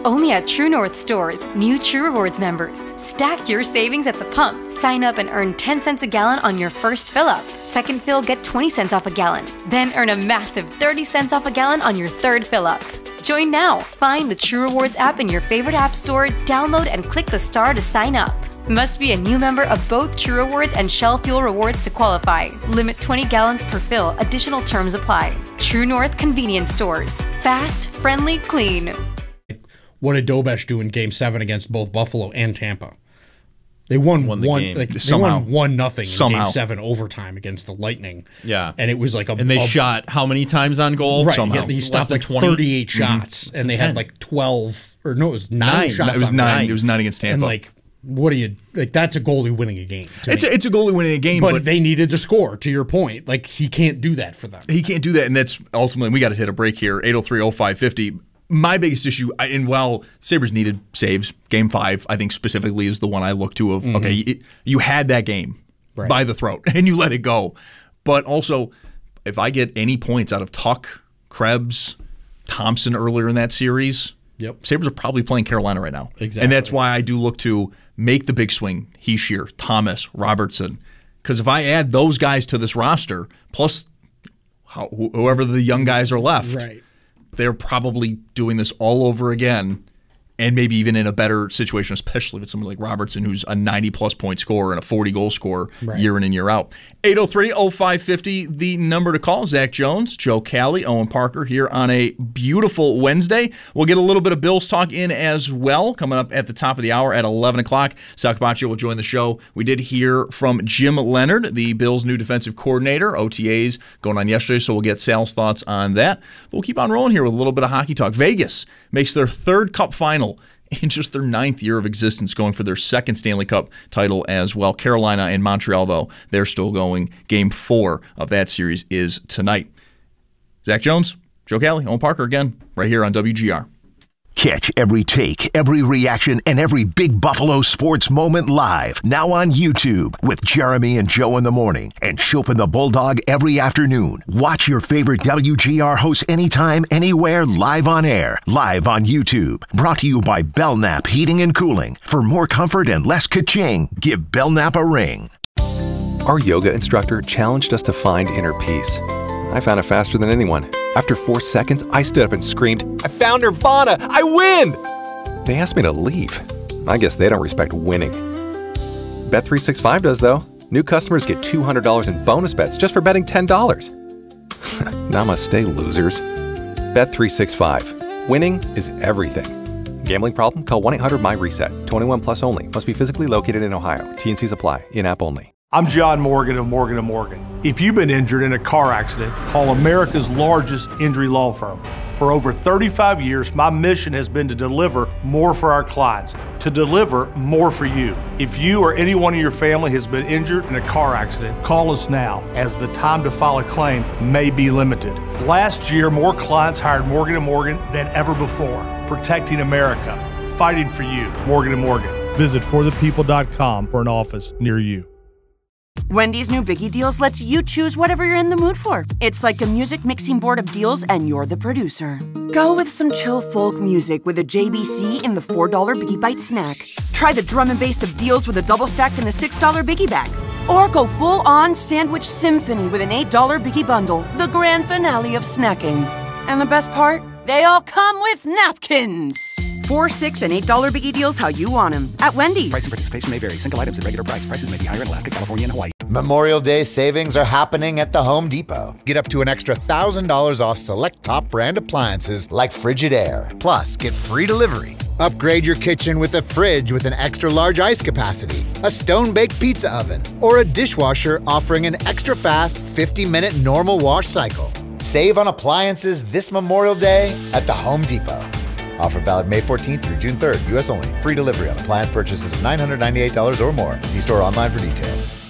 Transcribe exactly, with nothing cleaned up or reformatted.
Only at True North stores, new True Rewards members. Stack your savings at the pump. Sign up and earn ten cents a gallon on your first fill-up. Second fill, get twenty cents off a gallon. Then earn a massive thirty cents off a gallon on your third fill-up. Join now. Find the True Rewards app in your favorite app store, download and click the star to sign up. Must be a new member of both True Rewards and Shell Fuel Rewards to qualify. Limit twenty gallons per fill. Additional terms apply. True North Convenience Stores. Fast, friendly, clean. What did Dobesh do in Game Seven against both Buffalo and Tampa? They won, won the one. game. Like, they Somehow. won one nothing in Somehow. Game Seven overtime against the Lightning. Yeah, and it was like a and they a, shot how many times on goal? Right, Somehow. he, he stopped like twenty thirty-eight shots, mm-hmm. and they ten. had like twelve or no, it was nine, nine. shots. It was on nine. nine. It was nine against Tampa. And like, what do you like? That's a goalie winning a game. It's a, it's a goalie winning a game, but, but they needed to score. To your point, like he can't do that for them. He can't do that, and that's ultimately we got to hit a break here. eight oh three oh five fifty. My biggest issue, and while Sabres needed saves, Game Five, I think specifically is the one I look to. Of mm-hmm. okay, you, you had that game right. by the throat, and you let it go. But also, if I get any points out of Tuck, Krebs, Thompson earlier in that series, yep. Sabres are probably playing Carolina right now. Exactly. And that's why I do look to make the big swing, Hischier, Thomas, Robertson. Because if I add those guys to this roster, plus how, whoever the young guys are left, right. they're probably doing this all over again, and maybe even in a better situation, especially with somebody like Robertson, who's a ninety-plus point scorer and a forty-goal scorer right. year in and year out. eight oh three oh five fifty, the number to call. Zach Jones, Joe Cali, Owen Parker here on a beautiful Wednesday. We'll get a little bit of Bills talk in as well, coming up at the top of the hour at eleven o'clock. Sal Capaccio will join the show. We did hear from Jim Leonard, the Bills' new defensive coordinator. O T As going on yesterday, so we'll get Sal's thoughts on that. We'll keep on rolling here with a little bit of hockey talk. Vegas makes their third Cup final in just their ninth year of existence, going for their second Stanley Cup title as well. Carolina and Montreal, though, they're still going. Game four of that series is tonight. Zach Jones, Joe Cali, Owen Parker again, right here on W G R. Catch every take, every reaction, and every big Buffalo sports moment live. Now on YouTube with Jeremy and Joe in the morning and Shope and the Bulldog every afternoon. Watch your favorite W G R hosts anytime, anywhere, live on air. Live on YouTube. Brought to you by Belknap Heating and Cooling. For more comfort and less ka-ching, give Belknap a ring. Our yoga instructor challenged us to find inner peace. I found it faster than anyone. After four seconds, I stood up and screamed, "I found Nirvana! I win!" They asked me to leave. I guess they don't respect winning. Bet three sixty-five does, though. New customers get two hundred dollars in bonus bets just for betting ten dollars. Namaste, losers. Bet three sixty-five. Winning is everything. Gambling problem? Call one eight hundred my reset. twenty-one plus only. Must be physically located in Ohio. T N Cs apply. In-app only. I'm John Morgan of Morgan and Morgan. If you've been injured in a car accident, call America's largest injury law firm. For over thirty-five years, my mission has been to deliver more for our clients, to deliver more for you. If you or anyone in your family has been injured in a car accident, call us now, as the time to file a claim may be limited. Last year, more clients hired Morgan and Morgan than ever before, protecting America, fighting for you. Morgan and Morgan. Visit for the people dot com for an office near you. Wendy's new Biggie Deals lets you choose whatever you're in the mood for. It's like a music mixing board of deals, and you're the producer. Go with some chill folk music with a J B C in the four dollar Biggie Bite snack. Try the drum and bass of deals with a double stack in the six dollar Biggie Bag. Or go full-on sandwich symphony with an eight dollar Biggie Bundle, the grand finale of snacking. And the best part? They all come with napkins. Four, six, and eight dollar Biggie Deals how you want them at Wendy's. Price and participation may vary. Single items at regular price. Prices may be higher in Alaska, California, and Hawaii. Memorial Day savings are happening at the Home Depot. Get up to an extra one thousand dollars off select top brand appliances like Frigidaire. Plus, get free delivery. Upgrade your kitchen with a fridge with an extra large ice capacity, a stone-baked pizza oven, or a dishwasher offering an extra fast fifty minute normal wash cycle. Save on appliances this Memorial Day at the Home Depot. Offer valid May fourteenth through June third, U S only. Free delivery on appliance purchases of nine hundred ninety-eight dollars or more. See store online for details.